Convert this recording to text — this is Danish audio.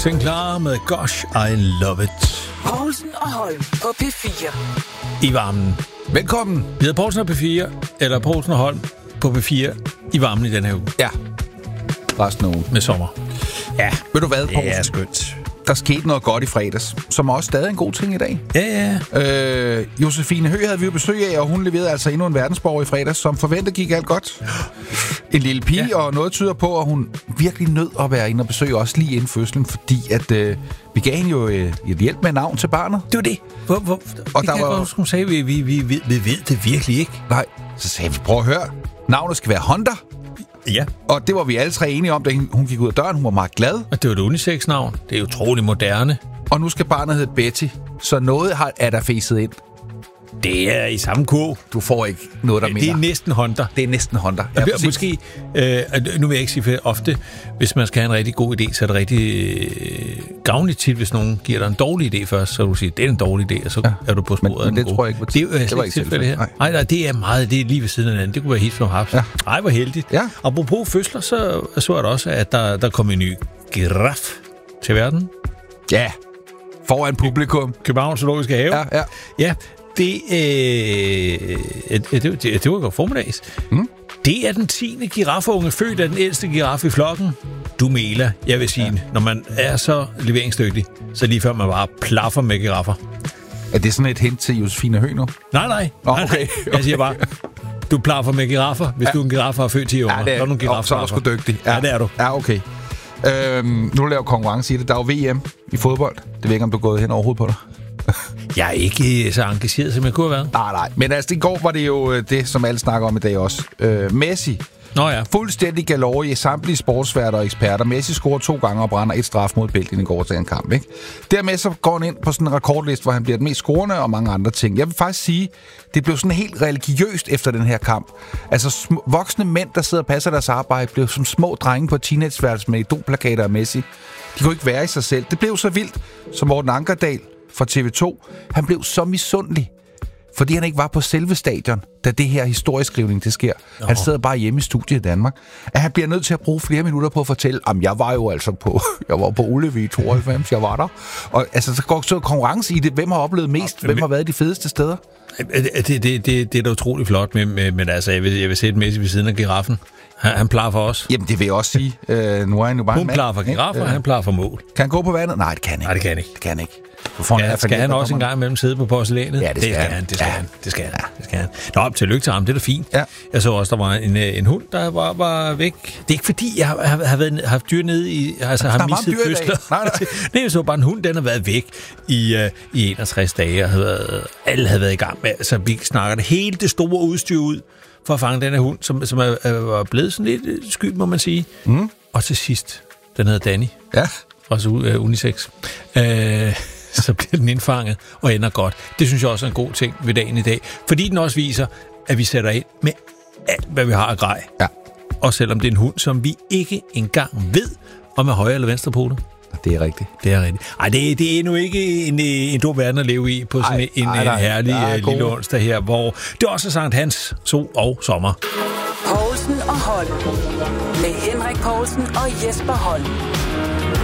Sinclair med Gosh, I Love It. Poulsen og Holm på P4. I varmen. Velkommen. Vi hedder Poulsen og P4, eller Poulsen og Holm på P4 i varmen i den her uge. Ja. Resten af ugen. Med sommer. Ja. Ved du hvad, Poulsen? Det er skønt. Der skete noget godt i fredags, som er også stadig en god ting i dag. Ja. Josefine Høgh havde vi jo besøg af, og hun leverede altså endnu en verdensborger i fredags, som forventet gik alt godt. En lille pige, ja. Og noget tyder på, at hun virkelig nød at være inde og besøge os lige inden fødslen, fordi at vi gav hende jo et hjælp med navn til barnet. Det var det. Og der var... Hun sagde, vi ved det virkelig ikke. Nej, så sagde vi, prøv at høre. Navnet skal være Honda. Ja. Og det var vi alle tre enige om, da hun gik ud af døren. Hun var meget glad. Og det var et unisex-navn. Det er utroligt moderne. Og nu skal barnet hedde Betty. Så noget er der fæset ind. Det er i samme kurv. Du får ikke noget, der minder. Det er næsten Honda. Det er næsten Honda. Ja, måske, nu vil jeg ikke sige, for ofte, hvis man skal have en rigtig god idé, så er det rigtig gavnligt tit, hvis nogen giver dig en dårlig idé først, så du siger, det er en dårlig idé, og så er du på sporet. Men det tror jeg ikke var det var ikke tilfældet her. Nej, det er meget, det er lige ved siden af hinanden. Det kunne være helt from haps. Ja. Ej, hvor heldigt. Ja. Apropos fødsler, så er det også, at der kom en ny giraf til verden. Ja, foran publikum. Københavns Zoologiske Have. Ja. Det var godt formiddags. Mm. Det er den 10. girafunge, født af den ældste giraf i flokken. Du Mela, jeg vil sige, når man er så leveringsdygtig, så lige før man bare plaffer med giraffer. Er det sådan et hint til Josefine Høgh nu? Nej. Okay. Jeg siger bare, du plaffer med giraffer, hvis du er en giraf og har født 10 unger. Ja, så er du sgu dygtig. Ja, det er du. Ja, okay. Nu laver konkurrence i det. Der er jo VM i fodbold. Det ved ikke, om du er gået hen overhovedet på dig. Jeg er ikke så engageret, som jeg kunne have været. Nej. Men altså, i går var det jo det, som alle snakker om i dag også. Messi. Nå ja. Fuldstændig galore i samtlige sportsværter og eksperter. Messi scorer 2 gange og brænder 1 straf mod Belgien i går til en kamp, ikke? Dermed så går han ind på sådan en rekordliste, hvor han bliver den mest scorende og mange andre ting. Jeg vil faktisk sige, det blev sådan helt religiøst efter den her kamp. Altså voksne mænd, der sidder og passer deres arbejde, blev som små drenge på teenageværelse med idolplakater af Messi. De kunne ikke være i sig selv. Det blev så vildt, som Morten Ankerdal fra TV2. Han blev så misundelig, fordi han ikke var på selve stadion, da det her historieskrivning det sker. Han sidder bare hjemme i studiet i Danmark. At han bliver nødt til at bruge flere minutter på at fortælle, om jeg var jo altså på Ullevi 92, jeg var der. Og altså, så går så konkurrence i det. Hvem har oplevet mest? Hvem har været de fedeste steder? Det er da utroligt flot, men altså, jeg vil sætte Messi ved siden af giraffen. Han plejer for os. Jamen, det vil jeg også sige. Nu er han jo bare Hun plejer for giraffer, han plejer for mål. Kan han gå på vandet? Nej, det kan han ikke. Det kan han ikke. Skal han også en gang imellem sidde på porcelænet? Ja, det skal han. Nå, tillykke til ham, det er da fint. Ja. Jeg så også, der var en hund, der var væk. Det er ikke fordi, jeg har haft dyr nede i... Altså, har misset fødsler. Nej, jeg så bare en hund, den har været væk i 61 dage. Alle havde været i gang med... Altså, vi snakker det hele det store udstyr ud for at fange den her hund, som var blevet sådan lidt sky, må man sige. Mm. Og til sidst, den hedder Danny. Ja. Også unisex. Så bliver den indfanget og ender godt. Det synes jeg også er en god ting ved dagen i dag. Fordi den også viser, at vi sætter ind med alt, hvad vi har af grej. Ja. Og selvom det er en hund, som vi ikke engang ved, om er højre eller venstre pole. Det er rigtigt. Ej, det er nu ikke en dum verden at leve i på sådan en herlig lille onsdag her, hvor det også er Sankt Hans, sol og sommer. Poulsen og Holm. Med Henrik Poulsen og Jesper Holm.